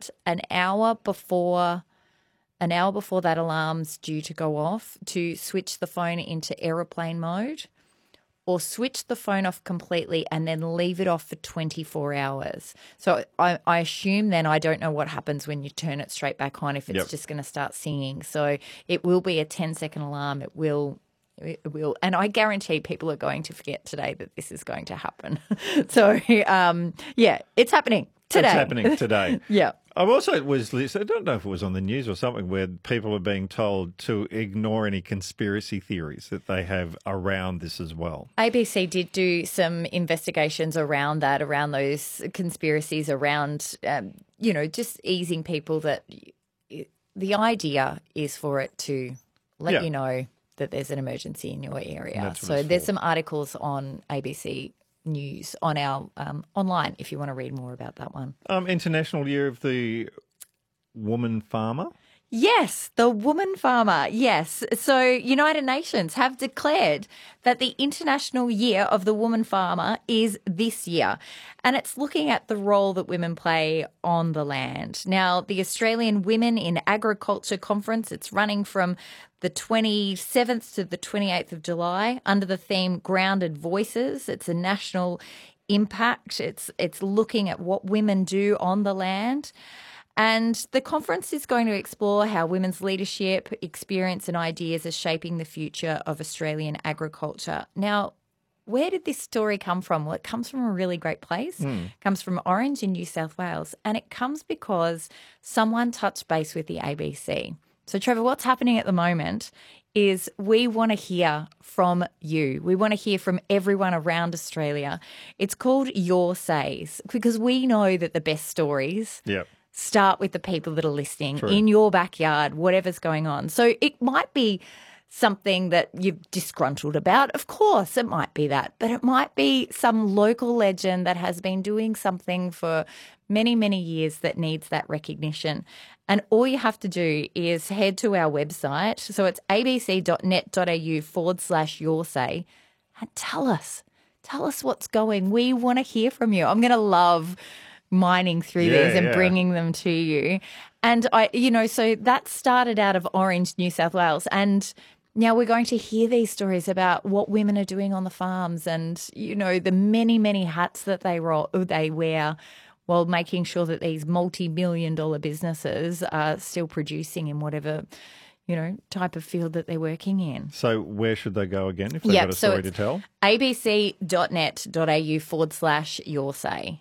about an hour before that alarm's due to go off to switch the phone into aeroplane mode, or switch the phone off completely and then leave it off for 24 hours. So I assume then, I don't know what happens when you turn it straight back on, if it's just going to start singing. So it will be a 10-second alarm. It will. And I guarantee people are going to forget today that this is going to happen. So, it's happening today. It's happening today. Yeah. I also I don't know if it was on the news or something, where people are being told to ignore any conspiracy theories that they have around this as well. ABC did do some investigations around that, around those conspiracies, around, just easing people that the idea is for it to let you know that there's an emergency in your area. So there's some articles on ABC News on our online if you want to read more about that one. International Year of the Woman Farmer. Yes, the woman farmer, yes. So United Nations have declared that the International Year of the Woman Farmer is this year, and it's looking at the role that women play on the land. Now, the Australian Women in Agriculture Conference, it's running from the 27th to the 28th of July under the theme Grounded Voices. It's a national impact. It's looking at what women do on the land. And the conference is going to explore how women's leadership, experience and ideas are shaping the future of Australian agriculture. Now, where did this story come from? Well, it comes from a really great place. It comes from Orange in New South Wales, and it comes because someone touched base with the ABC. So, Trevor, what's happening at the moment is we want to hear from you. We want to hear from everyone around Australia. It's called Your Says, because we know that the best stories start with the people that are listening in your backyard, whatever's going on. So it might be something that you're disgruntled about. Of course, it might be that. But it might be some local legend that has been doing something for many, many years that needs that recognition. And all you have to do is head to our website. So it's abc.net.au/yoursay and tell us what's going. We want to hear from you. I'm going to love mining through these and bringing them to you. And so that started out of Orange, New South Wales. And now we're going to hear these stories about what women are doing on the farms and, the many, many hats that they wear while making sure that these multi-million-dollar businesses are still producing in whatever, type of field that they're working in. So where should they go again if they've got a story to tell? abc.net.au/yoursay.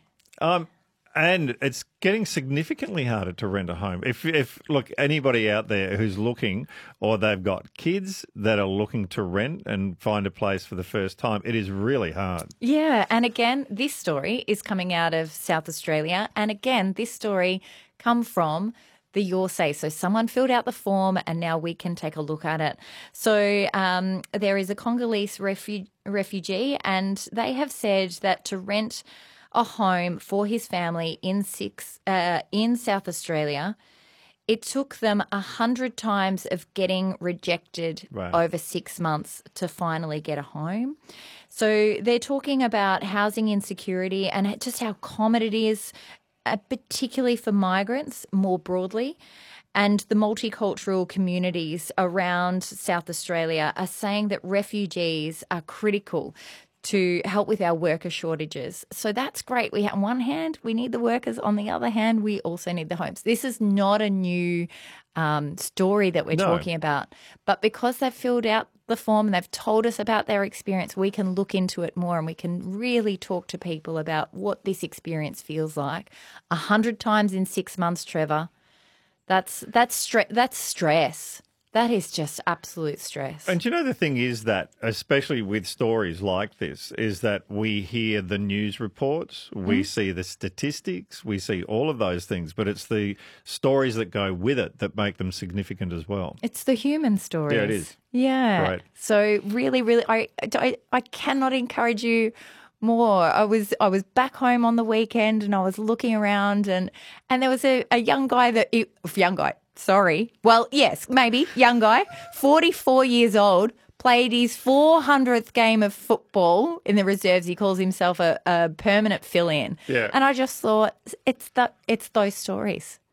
And it's getting significantly harder to rent a home. If look, anybody out there who's looking, or they've got kids that are looking to rent and find a place for the first time, it is really hard. Yeah, and again, this story is coming out of South Australia. And again, this story come from the Your Say. So someone filled out the form and now we can take a look at it. So there is a Congolese refugee, and they have said that to rent a home for his family in South Australia, it took them 100 times of getting rejected over 6 months to finally get a home. So they're talking about housing insecurity and just how common it is, particularly for migrants more broadly. And the multicultural communities around South Australia are saying that refugees are critical to help with our worker shortages. So that's great. On one hand, we need the workers. On the other hand, we also need the homes. This is not a new story that we're talking about. But because they've filled out the form and they've told us about their experience, we can look into it more and we can really talk to people about what this experience feels like. 100 times in 6 months, Trevor. That's stress. That is just absolute stress. And the thing is that, especially with stories like this, is that we hear the news reports, we see the statistics, we see all of those things, but it's the stories that go with it that make them significant as well. It's the human stories. Yeah, it is. Yeah. Right. So really, really, I cannot encourage you more. I was back home on the weekend and I was looking around and there was a young guy Well, yes, maybe young guy, 44 years old, played his 400th game of football in the reserves. He calls himself a permanent fill-in. Yeah. And I just thought it's those stories.